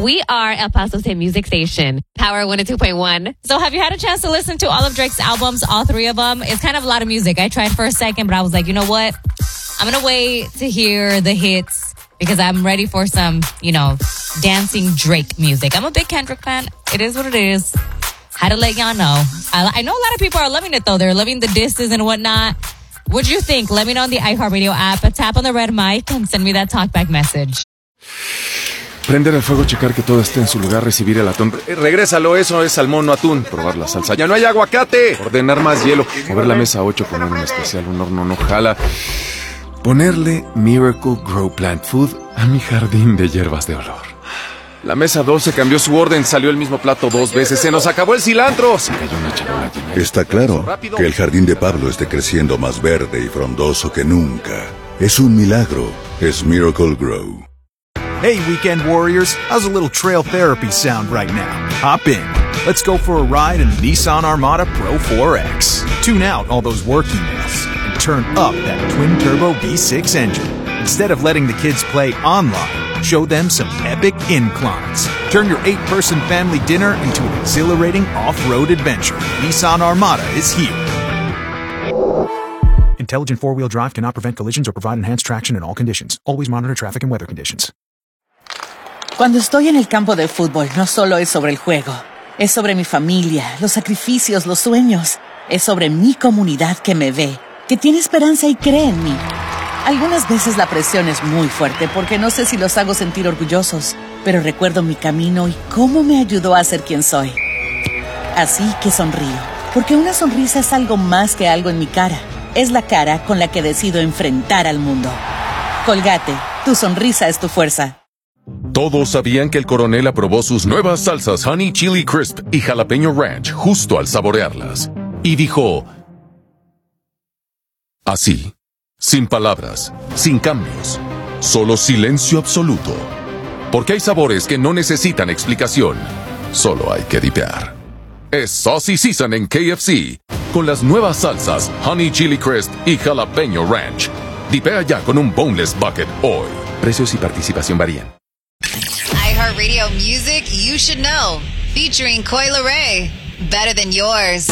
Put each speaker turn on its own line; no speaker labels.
We are El Paso's hit music station, Power 102.1.
So have you had a chance to listen to all of Drake's albums, all three of them? It's kind of a lot of music. I tried for a second, but I was like, you know what? I'm going to wait to hear the hits because I'm ready for some, dancing Drake music. I'm a big Kendrick fan. It is what it is. Had to let y'all know. I know a lot of people are loving it, though. They're loving the disses and whatnot. What do you think? Let me know on the iHeartRadio app. Tap on the red mic and send me that talkback message.
Prender el fuego, checar que todo esté en su lugar, recibir el atún. Regrésalo, eso es salmón, no atún. Probar la salsa. ¡Ya no hay aguacate! Ordenar más hielo. Mover la mesa 8, poner un especial, un horno no jala. Ponerle Miracle Grow Plant Food a mi jardín de hierbas de olor. La mesa 12 cambió su orden, salió el mismo plato 2 veces. ¡Se nos acabó el cilantro! Se cayó una charola llena.
Está claro que el jardín de Pablo esté creciendo más verde y frondoso que nunca. Es un milagro. Es Miracle Grow.
Hey, weekend warriors, how's a little trail therapy sound right now? Hop in. Let's go for a ride in the Nissan Armada Pro 4X. Tune out all those work emails and turn up that twin-turbo V6 engine. Instead of letting the kids play online, show them some epic inclines. Turn your 8-person family dinner into an exhilarating off-road adventure. Nissan Armada is here. Intelligent four-wheel drive cannot prevent collisions or provide enhanced traction in all conditions. Always monitor traffic and weather conditions.
Cuando estoy en el campo de fútbol, no solo es sobre el juego. Es sobre mi familia, los sacrificios, los sueños. Es sobre mi comunidad que me ve, que tiene esperanza y cree en mí. Algunas veces la presión es muy fuerte porque no sé si los hago sentir orgullosos, pero recuerdo mi camino y cómo me ayudó a ser quien soy. Así que sonrío, porque una sonrisa es algo más que algo en mi cara. Es la cara con la que decido enfrentar al mundo. Colgate, tu sonrisa es tu fuerza.
Todos sabían que el coronel aprobó sus nuevas salsas Honey Chili Crisp y Jalapeño Ranch justo al saborearlas. Y dijo... así. Sin palabras, sin cambios, solo silencio absoluto. Porque hay sabores que no necesitan explicación, solo hay que dipear. Es Saucy Season en KFC, con las nuevas salsas Honey Chili Crisp y Jalapeño Ranch. Dipea ya con un boneless bucket hoy. Precios y participación varían.
iHeartRadio Music You Should Know, featuring Coi Leray. Better Than Yours.